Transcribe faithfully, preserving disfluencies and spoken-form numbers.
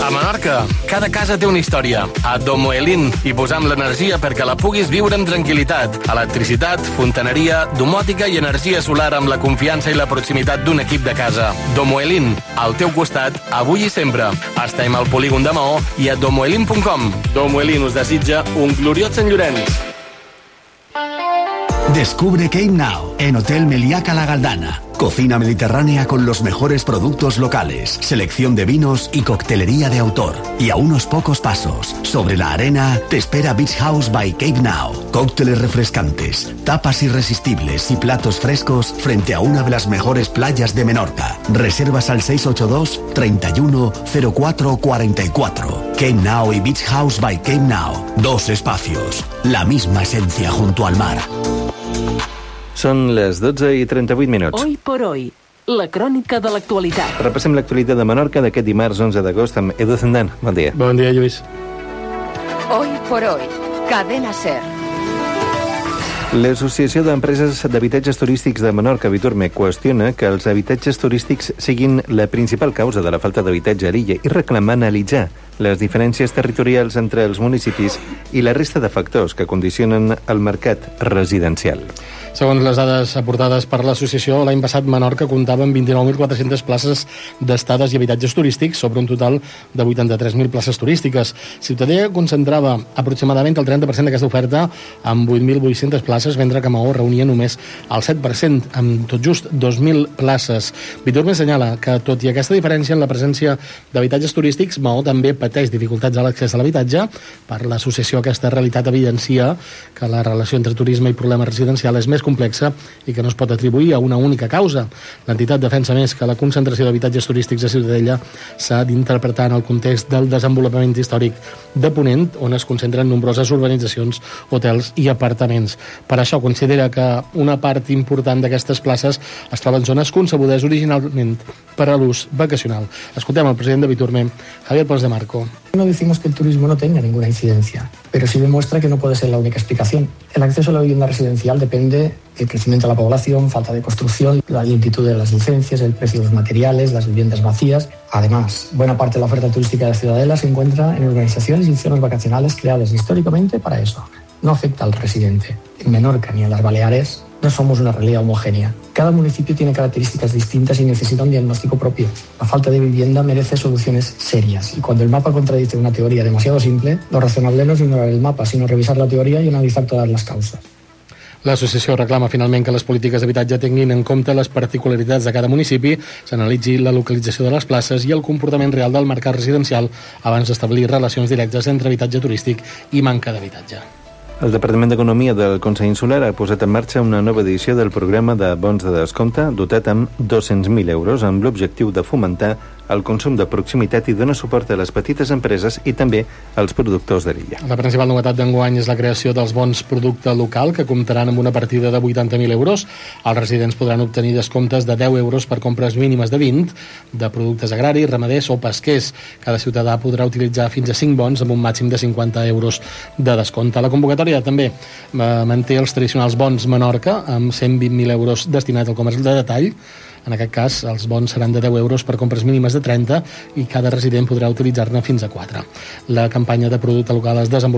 A Menorca, cada casa té una història. A Domoelin hi posam l'energia perquè la puguis viure amb tranquil·litat. Electricitat, fontaneria, domòtica i energia solar amb la confiança i la proximitat d'un equip de casa. Domoelin, al teu costat, avui i sempre. Estem al polígon de Maó i a domoelin punt com. Domoelin us desitja un gloriós Sant Llorenç. Descubre Cape Now en Hotel Meliaca La Galdana. Cocina mediterránea con los mejores productos locales, selección de vinos y coctelería de autor. Y a unos pocos pasos, sobre la arena, te espera Beach House by Cape Now. Cócteles refrescantes, tapas irresistibles y platos frescos frente a una de las mejores playas de Menorca. Reservas al seis ocho dos, treinta y uno, cero cuatro cuarenta y cuatro. Cape Now y Beach House by Cape Now. Dos espacios, la misma esencia junto al mar. Són les dotze i trenta-vuit minuts. Hoy por hoy, la crònica de l'actualitat. Repassem l'actualitat de Menorca d'aquest dimarts onze d'agost amb Edu Zendán. Bon dia. Bon dia, Lluís. Hoy por hoy, Cadena SER. L'Associació d'Empreses d'Habitatges Turístics de Menorca, Biturme, qüestiona que els habitatges turístics siguin la principal causa de la falta d'habitatge a l'illa i reclama analitzar les diferències territorials entre els municipis i la resta de factors que condicionen el mercat residencial. Segons les dades aportades per l'associació, l'any passat Menorca comptava amb vint-i-nou mil quatre-centes places d'estades i habitatges turístics sobre un total de vuitanta-tres mil places turístiques. Ciutadella concentrava aproximadament el trenta per cent d'aquesta oferta amb vuit mil vuit-centes places, mentre que Maó reunia només el set per cent, amb tot just dos mil places. Biturme assenyala que, tot i aquesta diferència en la presència d'habitatges turístics, Maó també pateix dificultats a l'accés a l'habitatge. Per l'associació, aquesta realitat evidencia que la relació entre turisme i problema residencial és més complexa i que no es pot atribuir a una única causa. L'entitat defensa més que la concentració d'habitatges turístics a Ciutadella s'ha d'interpretar en el context del desenvolupament històric de Ponent, on es concentren nombroses urbanitzacions, hotels i apartaments. Per això considera que una part important d'aquestes places es troba en zones concebudes originalment per a l'ús vacacional. Escoltem el president de Biturme, Javier Pons de Marco. No decimos que el turismo no tenga ninguna incidencia, pero sí demuestra que no puede ser la única explicación. El acceso a la vivienda residencial depende del crecimiento de la población, falta de construcción, la lentitud de las licencias, el precio de los materiales, las viviendas vacías. Además, buena parte de la oferta turística de Ciudadela se encuentra en urbanizaciones y zonas vacacionales creadas históricamente para eso. No afecta al residente. En Menorca ni en las Baleares no somos una realidad homogénea. Cada municipio tiene características distintas y necesita un diagnóstico propio. La falta de vivienda merece soluciones serias. Y cuando el mapa contradice una teoría demasiado simple, lo razonable no es ignorar el mapa, sino revisar la teoría y analizar todas las causas. L'associació reclama finalment que les polítiques d'habitatge tinguin en compte les particularitats de cada municipi, s'analitzi la localització de les places i el comportament real del mercat residencial abans d'establir relacions directes entre habitatge turístic i manca d'habitatge. El Departament d'Economia del Consell Insular ha posat en marxa una nova edició del programa de bons de descompte dotat amb dos-cents mil euros amb l'objectiu de fomentar el consum de proximitat i donar suport a les petites empreses i també als productors de l'illa. La principal novetat d'enguany és la creació dels bons producte local, que comptaran amb una partida de vuitanta mil euros. Els residents podran obtenir descomptes de deu euros per compres mínimes de vint, de productes agraris, ramaders o pesquers. Cada ciutadà podrà utilitzar fins a cinc bons amb un màxim de cinquanta euros de descompte. La convocatòria també manté els tradicionals bons Menorca, amb cent vint mil euros destinats al comerç de detall. En aquest cas, els bons seran de deu euros per compres mínimes de trenta i cada resident podrà utilitzar-ne fins a quatre. La campanya de producte local es desenvolupa